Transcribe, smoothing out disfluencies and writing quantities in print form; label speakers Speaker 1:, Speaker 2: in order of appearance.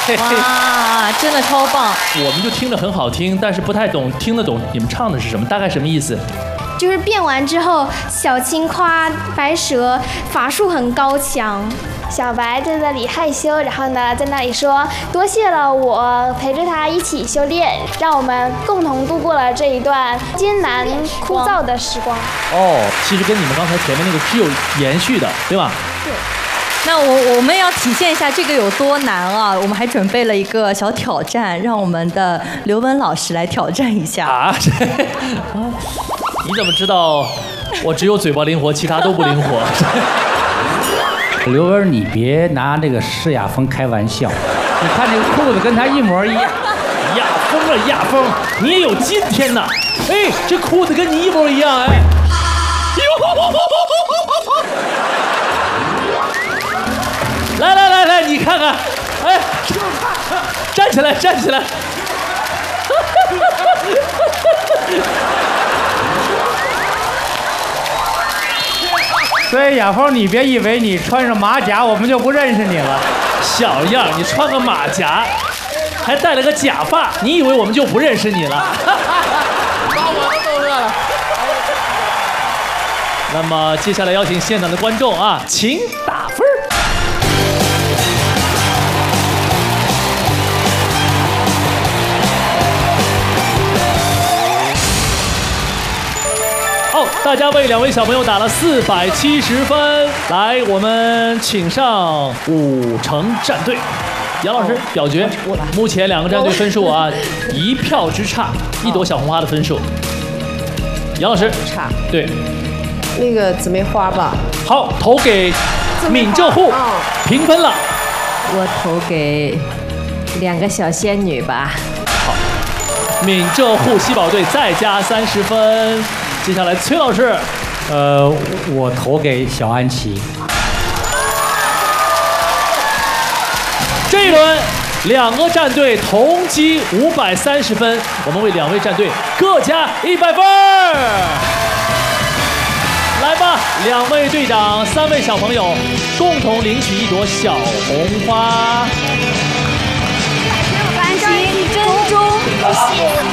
Speaker 1: 哇，真的超棒！
Speaker 2: 我们就听着很好听，但是不太听得懂你们唱的是什么，大概什么意思？
Speaker 3: 就是变完之后，小青夸白蛇法术很高强，小白在那里害羞，然后呢在那里说多谢了我陪着他一起修炼，让我们共同度过了这一段艰难枯燥的时光。
Speaker 2: 哦，其实跟你们刚才前面那个是有延续的，对吧？
Speaker 3: 对。
Speaker 1: 那我们要体现一下这个有多难啊！我们还准备了一个小挑战，让我们的刘雯老师来挑战一下。
Speaker 2: 啊，你怎么知道我只有嘴巴灵活，其他都不灵活？
Speaker 4: 刘雯，你别拿这个施雅峰开玩笑，你看这个裤子跟他一模一样。
Speaker 2: 亚峰啊，亚峰，你也有今天呐！哎，这裤子跟你一模一样，哎。来，你看看，哎，站起来，站起来。
Speaker 4: 所以亚峰，你别以为你穿上马甲，我们就不认识你了。
Speaker 2: 小样，你穿个马甲，还戴了个假发，你以为我们就不认识你了？
Speaker 5: 把我都逗乐了。
Speaker 2: 那么接下来邀请现场的观众啊，请打分。好，大家为两位小朋友打了470分。来，我们请上5成战队。杨老师表决，目前2个战队分数啊，1票之差，1朵小红花的分数。杨老师，
Speaker 5: 差，
Speaker 2: 对，
Speaker 5: 那个姊妹花吧。
Speaker 2: 好，投给闽浙沪，平分了。
Speaker 5: 我投给2个小仙女吧。
Speaker 2: 好，闽浙沪西宝队再加30分。接下来崔老师，
Speaker 4: 我投给小安琪。
Speaker 2: 这一轮2个战队同积530分，我们为2位战队各加100分。来吧，2位队长、3位小朋友共同领取1朵小红花。
Speaker 3: 安琪珍重，谢谢。